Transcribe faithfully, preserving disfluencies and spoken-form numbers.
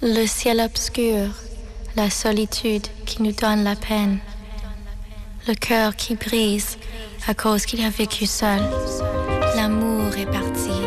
Le ciel obscur, la solitude qui nous donne la peine, le cœur qui brise à cause qu'il a vécu seul. L'amour est parti.